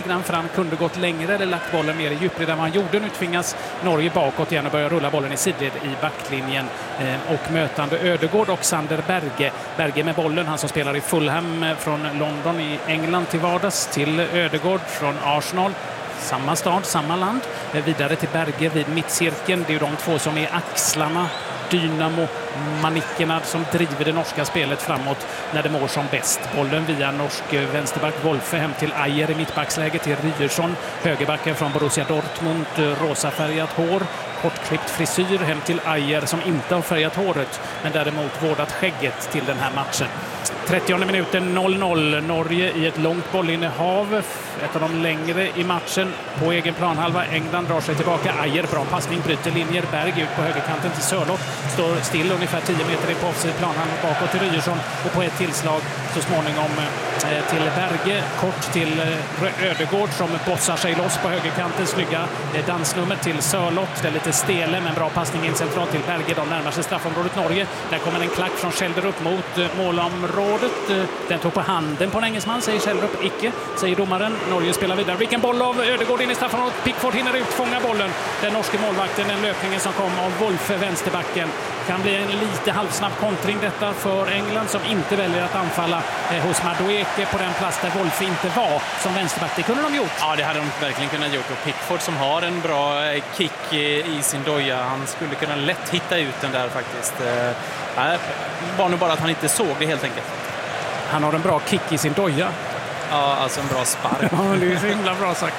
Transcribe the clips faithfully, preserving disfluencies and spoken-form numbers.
grann fram, kunde gått längre eller lagt bollen mer i djupled än man gjorde. Nu tvingas Norge bakåt igen och börjar rulla bollen i sidled i backlinjen. Eh, och mötande Ödegård och Sander Berge. Berge med bollen, han som spelar i Fulham från London i England till vardags, till Ödegård från Arsenal. Samma stad, samma land. Eh, vidare till Berge vid mittcirkeln. Det är ju de två som är axlarna, dynamo, manickerna som driver det norska spelet framåt när det mår som bäst. Bollen via norsk vänsterback Wolfe hem till Ajer i mittbacksläge till Ryerson. Högerbacken från Borussia Dortmund, rosafärgat hår, kortklippt frisyr hem till Ajer som inte har färgat håret men däremot vårdat skägget till den här matchen. trettionde minuten noll noll. Norge i ett långt bollinnehav. Ett av de längre i matchen på egen planhalva. England drar sig tillbaka. Ajer, bra passning, bryter linjer. Berg ut på högerkanten till Sörloth. Står still ungefär tio meter in på offside planhalva bakåt till Ryerson. Och på ett tillslag så småningom eh, till Berge. Kort till eh, Ödegård som bossar sig loss på högerkanten. Snygga eh, dansnummer till Sörloth. Det är lite stele men bra passning in centralt till Berge. De närmar sig straffområdet Norge. Där kommer en klack från Schelder upp mot eh, målområdet. Den tog på handen på en engelsman, säger Kjellrup. Icke, säger domaren. Norge spelar vidare. Vilken boll av Ödegård in i straffområdet. Pickford hinner ut, fånga bollen. Den norske målvakten, den löpningen som kom av Wolfe, vänsterbacken. Kan bli en lite halvsnabb kontring detta för England som inte väljer att anfalla eh, hos Madueke på den plats där Wolfe inte var som vänsterback. Det kunde de gjort. Ja, det hade de verkligen kunnat gjort. Och Pickford som har en bra kick i sin doja, han skulle kunna lätt hitta ut den där faktiskt. Eh, var nu bara att han inte såg det helt enkelt. Han har en bra kick i sin doja. Ja, alltså en bra spark. Ja, det är så himla bra sagt.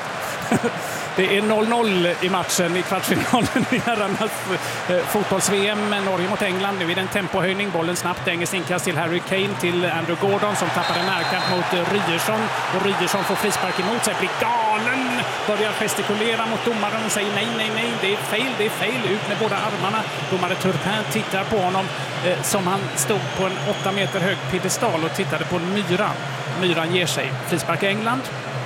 Det är noll noll i matchen i kvartsfinalen i herrarnas eh, fotbolls-V M. Norge mot England. Nu är det en tempohöjning. Bollen snabbt. Engels inkast till Harry Kane, till Andrew Gordon som tappar en närkamp mot eh, Ryerson. Och Ryerson får frispark emot sig. Blir galen. Börjar gestikulera mot domaren och säger nej, nej, nej. Det är fel, det är fel. Ut med båda armarna. Domare Turpin tittar på honom eh, som han stod på en åtta meter hög piedestal och tittade på myran. Myran ger sig. Frispark i England.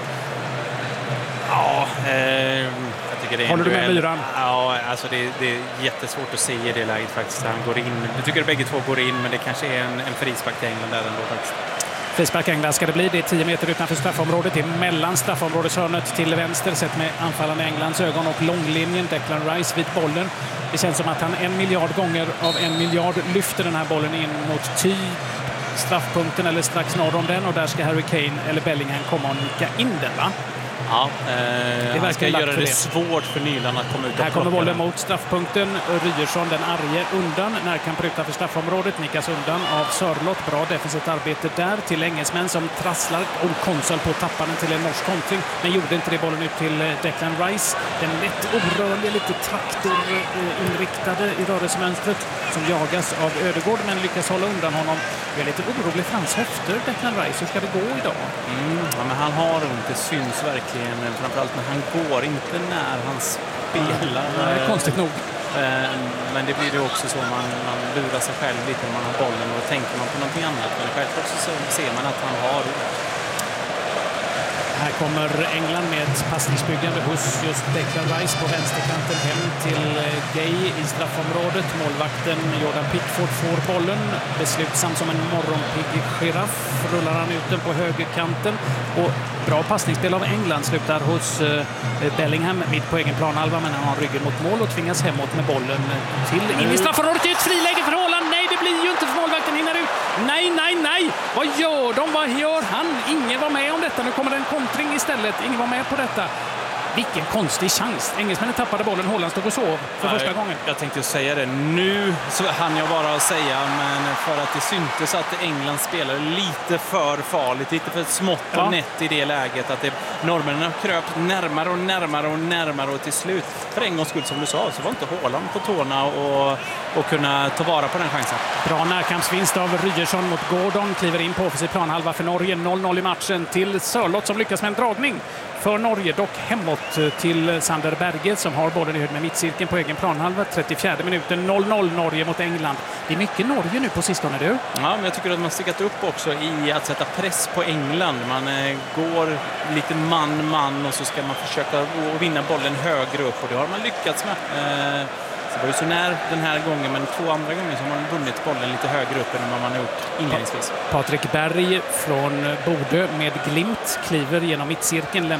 Ja, eh, jag tycker det är Håller du med Myran? Ja, alltså det, det är jättesvårt att se i det läget faktiskt. Han går in. Jag tycker att bägge två går in, men det kanske är en, en frispark till England där ändå faktiskt. Frispark England ska det bli. Det är tio meter utanför straffområdet. Det är mellan straffområdeshörnet till vänster sett med anfallande Englands ögon och långlinjen. Declan Rice vid bollen. Det känns som att han en miljard gånger av en miljard lyfter den här bollen in mot ty straffpunkten eller strax norr om den. Och där ska Harry Kane eller Bellingham komma och nicka in den, va? Ja, eh, han ska göra det, det svårt för Nyland att komma ut. Här kommer bollen mot straffpunkten. Ryerson, den arge, undan. Närkamp utanför straffområdet. Nickas undan av Sörloth. Bra defensivt arbete där till engelsmän som trasslar och konsol på tapparen till en norsk kontring. Men gjorde inte det. Bollen ut till Declan Rice. Den lätt orörliga, lite traktorinriktade i rörelsemönstret som jagas av Ödegård men lyckas hålla undan honom. Jag är lite orolig för hans höfter, Declan Rice. Hur ska det gå idag? Mm, ja, men han har inte syns verkligen. Framförallt när han går, inte när han spelar. Nej, konstigt nog. Men det blir ju också så man, man lurar sig själv lite när man har bollen och tänker man på någonting annat. Men självklart så ser man att han har. Här kommer England med ett passningsbyggande hos just Declan Rice på vänsterkanten hem till Gay i straffområdet. Målvakten Jordan Pickford får bollen. Beslutsam som en morgonpigg giraff rullar han ut den på högerkanten. Och bra passningsspel av England slutar hos Bellingham mitt på egen planhalva, men han har ryggen mot mål och tvingas hemåt med bollen till in i straffområdet. Det är ett friläge för Haaland. Nej, det blir ju inte för målvakten hinner ut. Nej, nej, nej. Vad gör de? Vad gör han? Ingen var med om detta. Nu kommer det en kontring istället. Ingen var med på detta. Vilken konstig chans. Engelsmännen tappade bollen. Holland stod och sov för ja, första jag, gången. Jag tänkte säga det. Nu så hann jag bara säga, men för att det syntes att England spelade lite för farligt, lite för smått och ja. nätt i det läget. Att det, norrmännen har kröpt närmare och närmare och närmare och till slut, för en gångs skull som du sa, så var inte Haaland på tårna och, och kunna ta vara på den chansen. Bra närkampsvinst av Ryerson mot Gordon. Kliver in på offensiv planhalva för Norge. noll noll i matchen till Sörloth som lyckas med en dragning. För Norge dock hemåt till Sander Berge som har bollen i höjd med mittcirkeln på egen planhalva. trettiofjärde minuten noll noll Norge mot England. Det är mycket Norge nu på sistone, du. Ja, men jag tycker att man stickat upp också i att sätta press på England. Man eh, går lite man-man och så ska man försöka vinna bollen högre upp och det har man lyckats med. Eh, det var ju så när den här gången, men två andra gånger så har man vunnit bollen lite högre upp än vad man har gjort inledningsvis. Patrik Berg från Bodø med glimt kliver genom mittcirkeln.